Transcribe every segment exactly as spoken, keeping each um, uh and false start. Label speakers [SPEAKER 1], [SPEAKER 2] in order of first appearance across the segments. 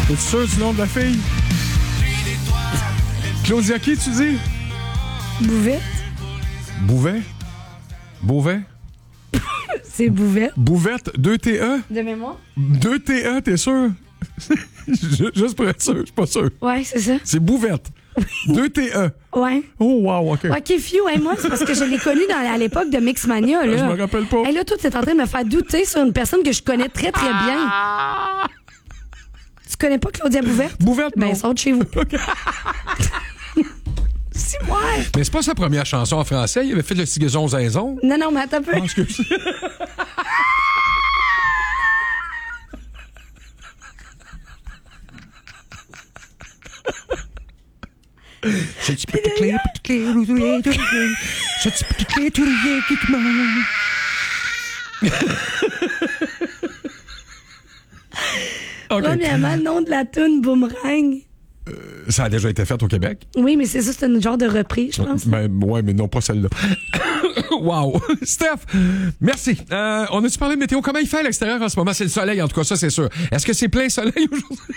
[SPEAKER 1] Es-tu sûr du nom de la fille? Claudia, qui tu dis?
[SPEAKER 2] Bouvette.
[SPEAKER 1] Bouvet? Beauvais?
[SPEAKER 2] C'est Bouvette.
[SPEAKER 1] Bouvette, deux T E?
[SPEAKER 2] De mémoire?
[SPEAKER 1] deux T E, t'es sûr? Juste pour être sûr, je suis pas sûr.
[SPEAKER 2] Ouais, c'est ça.
[SPEAKER 1] C'est Bouvette. deux T E.
[SPEAKER 2] Ouais.
[SPEAKER 1] Oh, wow, OK.
[SPEAKER 2] OK, Fiu, hey, moi, c'est parce que je l'ai connu dans, à l'époque de Mixmania. Là.
[SPEAKER 1] Je me rappelle pas.
[SPEAKER 2] Hey, là, tout est en train de me faire douter sur une personne que je connais très, très bien. Tu connais pas Claudia Bouvette?
[SPEAKER 1] Bouvette, non.
[SPEAKER 2] Ben, sors de chez vous. Si, ouais.
[SPEAKER 1] Mais c'est pas sa première chanson en français. Il avait fait le Cigaison Zinzon.
[SPEAKER 2] Non, non, mais attends un peu.
[SPEAKER 1] Ah, excuse. J'ai dit petite clé, petite clé, j'ai dit petite clé, tout rien qui te manque.
[SPEAKER 2] Premièrement, le nom de la toune Boomerang.
[SPEAKER 1] Ça a déjà été fait au Québec.
[SPEAKER 2] Oui, mais c'est ça, c'est un genre de reprise, je pense.
[SPEAKER 1] Ben, ouais, mais non, pas celle-là. Wow! Steph, merci. Euh, on a-tu parlé de météo? Comment il fait à l'extérieur en ce moment? C'est le soleil, en tout cas, ça, c'est sûr. Est-ce que c'est plein soleil aujourd'hui?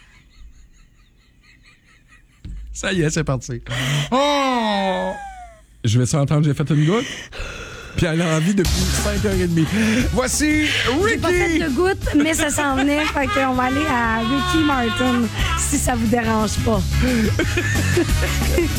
[SPEAKER 1] Ça y est, c'est parti. Oh! Je vais s'entendre, j'ai fait une goutte. Puis elle a envie depuis cinq heures trente. Voici Ricky!
[SPEAKER 2] J'ai pas fait de goutte, mais ça s'en venait. Fait qu'on va aller à Ricky Martin, si ça vous dérange pas.